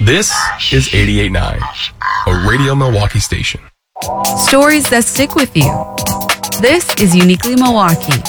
This is 88.9, a Radio Milwaukee station. Stories that stick with you. This is Uniquely Milwaukee.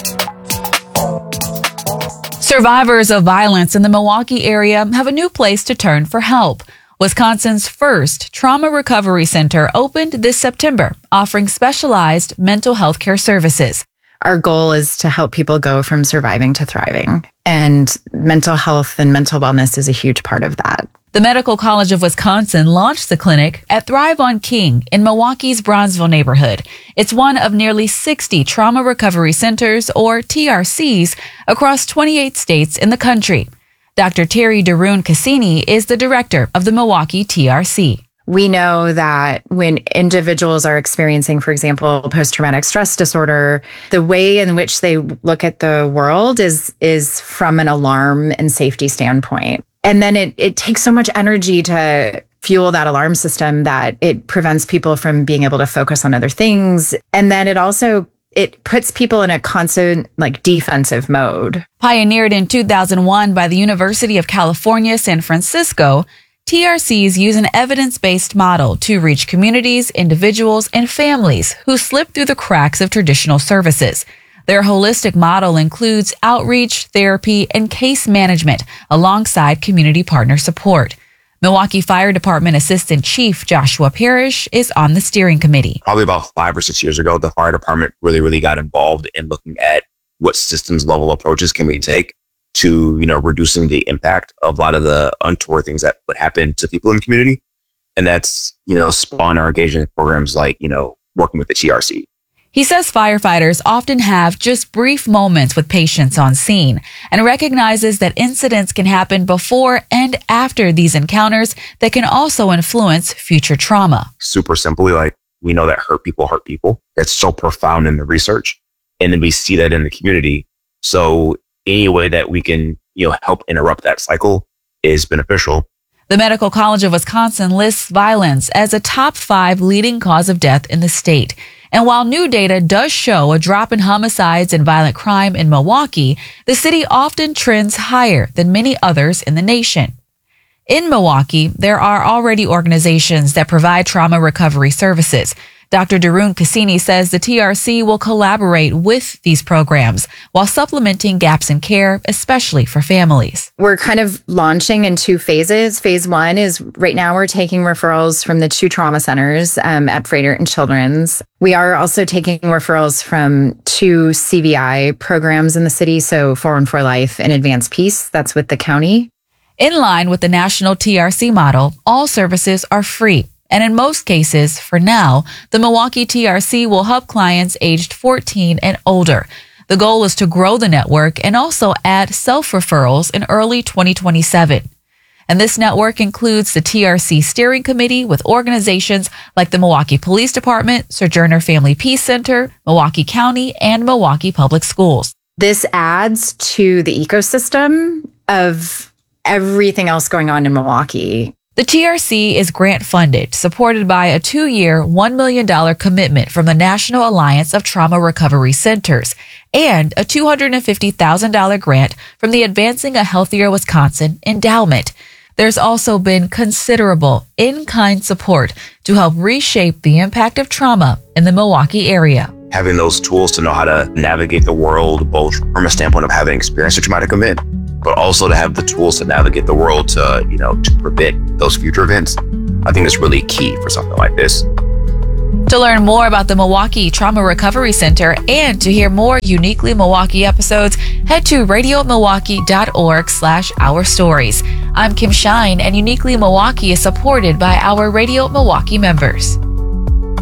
Survivors of violence in the Milwaukee area have a new place to turn for help. Wisconsin's first trauma recovery center opened this September, offering specialized mental health care services. Our goal is to help people go from surviving to thriving. And mental health and mental wellness is a huge part of that. The Medical College of Wisconsin launched the clinic at Thrive on King in Milwaukee's Bronzeville neighborhood. It's one of nearly 60 trauma recovery centers, or TRCs, across 28 states in the country. Dr. Terry Daroon Cassini is the director of the Milwaukee TRC. We know that when individuals are experiencing, for example, post-traumatic stress disorder, the way in which they look at the world is from an alarm and safety standpoint. And then it takes so much energy to fuel that alarm system that it prevents people from being able to focus on other things. And then it puts people in a constant defensive mode. Pioneered in 2001 by the University of California, San Francisco, TRCs use an evidence-based model to reach communities, individuals, and families who slip through the cracks of traditional services. Their holistic model includes outreach, therapy, and case management alongside community partner support. Milwaukee Fire Department Assistant Chief Joshua Parrish is on the steering committee. Probably about 5 or 6 years ago, the fire department really got involved in looking at what systems level approaches can we take to, reducing the impact of a lot of the untoward things that would happen to people in the community. And that's, spawn our engagement programs like, working with the TRC. He says firefighters often have just brief moments with patients on scene and recognizes that incidents can happen before and after these encounters that can also influence future trauma. Super simply, we know that hurt people. That's so profound in the research. And then we see that in the community. So any way that we can, help interrupt that cycle is beneficial. The Medical College of Wisconsin lists violence as a top 5 leading cause of death in the state. And while new data does show a drop in homicides and violent crime in Milwaukee, the city often trends higher than many others in the nation. In Milwaukee, there are already organizations that provide trauma recovery services. Dr. Daroon Cassini says the TRC will collaborate with these programs while supplementing gaps in care, especially for families. We're kind of launching in 2 phases. Phase 1 is right now we're taking referrals from the 2 trauma centers at Froedtert and Children's. We are also taking referrals from 2 CVI programs in the city, so 414 Life and Advanced Peace. That's with the county. In line with the national TRC model, all services are free. And in most cases, for now, the Milwaukee TRC will help clients aged 14 and older. The goal is to grow the network and also add self-referrals in early 2027. And this network includes the TRC Steering Committee with organizations like the Milwaukee Police Department, Sojourner Family Peace Center, Milwaukee County, and Milwaukee Public Schools. This adds to the ecosystem of everything else going on in Milwaukee. The TRC is grant funded, supported by a 2-year, $1 million commitment from the National Alliance of Trauma Recovery Centers and a $250,000 grant from the Advancing a Healthier Wisconsin endowment. There's also been considerable in-kind support to help reshape the impact of trauma in the Milwaukee area. Having those tools to know how to navigate the world, both from a standpoint of having experienced a traumatic event, but also to have the tools to navigate the world to, to prevent those future events. I think it's really key for something like this. To learn more about the Milwaukee Trauma Recovery Center and to hear more Uniquely Milwaukee episodes, head to radiomilwaukee.org/our stories. I'm Kim Shine, and Uniquely Milwaukee is supported by our Radio Milwaukee members.